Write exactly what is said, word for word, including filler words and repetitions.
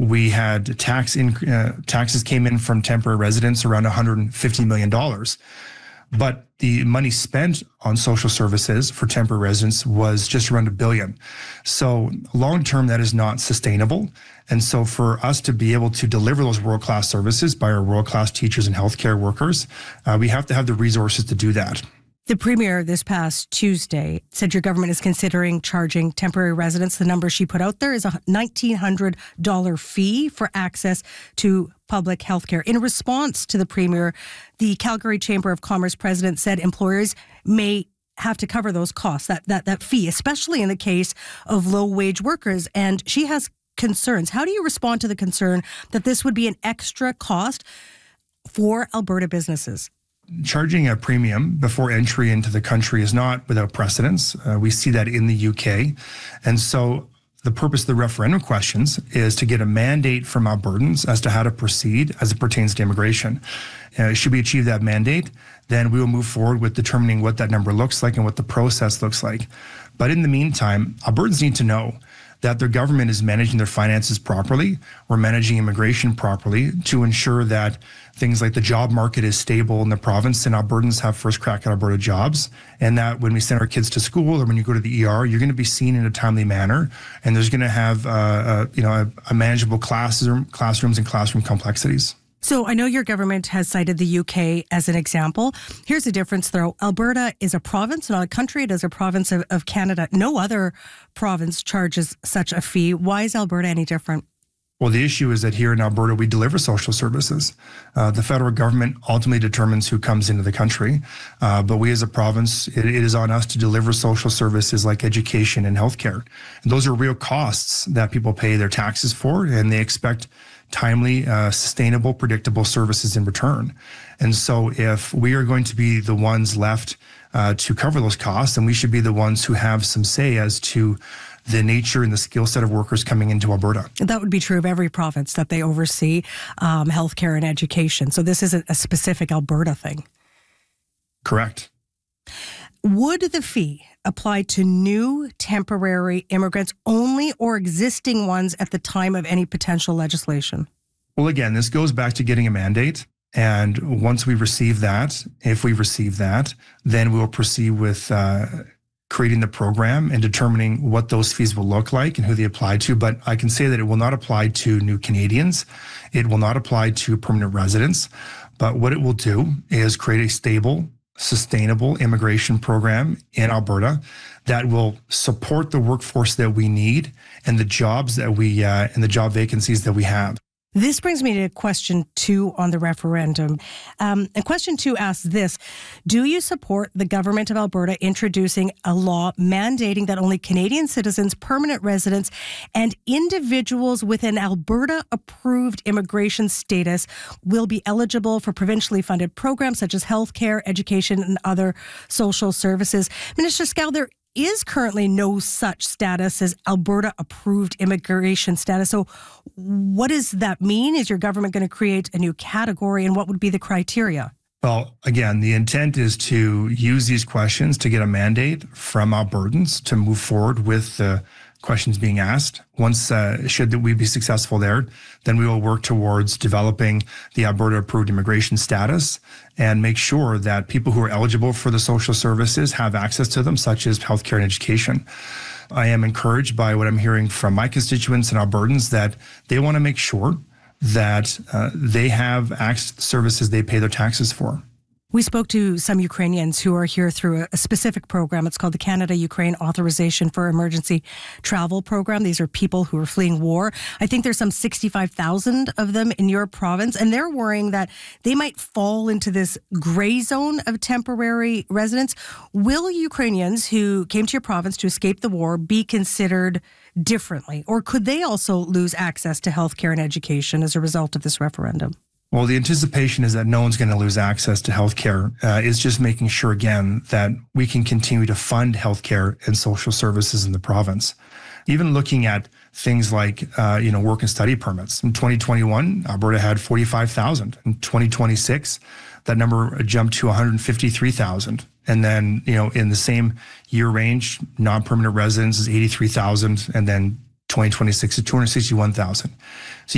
we had tax in, uh, taxes came in from temporary residents around one hundred fifty million dollars. But the money spent on social services for temporary residents was just around a billion. So long term, that is not sustainable. And so for us to be able to deliver those world-class services by our world-class teachers and healthcare workers, uh, we have to have the resources to do that. The Premier this past Tuesday said your government is considering charging temporary residents. The number she put out there is a nineteen hundred dollars fee for access to public health care. In response to the Premier, the Calgary Chamber of Commerce president said employers may have to cover those costs, that, that, that fee, especially in the case of low-wage workers. And she has concerns. How do you respond to the concern that this would be an extra cost for Alberta businesses? Charging a premium before entry into the country is not without precedence. Uh, we see that in the U K. And so the purpose of the referendum questions is to get a mandate from Albertans as to how to proceed as it pertains to immigration. Uh, should we achieve that mandate, then we will move forward with determining what that number looks like and what the process looks like. But in the meantime, Albertans need to know that their government is managing their finances properly. We're managing immigration properly to ensure that things like the job market is stable in the province and Albertans have first crack at Alberta jobs, and that when we send our kids to school or when you go to the E R, you're going to be seen in a timely manner, and there's going to have uh, uh, you know a, a manageable classroom, classrooms and classroom complexities. So I know your government has cited the U K as an example. Here's the difference, though. Alberta is a province, not a country. It is a province of, of Canada. No other province charges such a fee. Why is Alberta any different? Well, the issue is that here in Alberta, we deliver social services. Uh, the federal government ultimately determines who comes into the country. Uh, but we as a province, it, it is on us to deliver social services like education and healthcare. And those are real costs that people pay their taxes for, and they expect timely, uh, sustainable, predictable services in return. And so if we are going to be the ones left uh, to cover those costs, then we should be the ones who have some say as to the nature and the skill set of workers coming into Alberta. That would be true of every province that they oversee um, healthcare and education. So this isn't a specific Alberta thing. Correct. Would the fee apply to new temporary immigrants only or existing ones at the time of any potential legislation? Well, again, this goes back to getting a mandate. And once we receive that, if we receive that, then we will proceed with uh, creating the program and determining what those fees will look like and who they apply to. But I can say that it will not apply to new Canadians. It will not apply to permanent residents. But what it will do is create a stable, sustainable immigration program in Alberta that will support the workforce that we need and the jobs that we uh, and the job vacancies that we have. This brings me to question two on the referendum. Um, and question two asks this: do you support the government of Alberta introducing a law mandating that only Canadian citizens, permanent residents, and individuals with an Alberta-approved immigration status will be eligible for provincially funded programs such as healthcare, education, and other social services? Minister Scal, there is currently no such status as Alberta-approved immigration status. So what does that mean? Is your government going to create a new category, and what would be the criteria? Well, again, the intent is to use these questions to get a mandate from Albertans to move forward with the questions being asked. Once, uh, should we be successful there, then we will work towards developing the Alberta-approved immigration status and make sure that people who are eligible for the social services have access to them, such as healthcare and education. I am encouraged by what I'm hearing from my constituents and Albertans that they want to make sure that uh, they have access to services they pay their taxes for. We spoke to some Ukrainians who are here through a specific program. It's called the Canada-Ukraine Authorization for Emergency Travel Program. These are people who are fleeing war. I think there's some sixty-five thousand of them in your province, and they're worrying that they might fall into this gray zone of temporary residence. Will Ukrainians who came to your province to escape the war be considered differently, or could they also lose access to healthcare and education as a result of this referendum? Well, the anticipation is that no one's going to lose access to healthcare. Uh, it's just making sure, again, that we can continue to fund healthcare and social services in the province. Even looking at things like, uh, you know, work and study permits. In twenty twenty-one, Alberta had forty-five thousand. In twenty twenty-six, that number jumped to one hundred fifty-three thousand. And then, you know, in the same year range, non-permanent residents is eighty-three thousand. And then twenty twenty-six is two hundred sixty-one thousand. So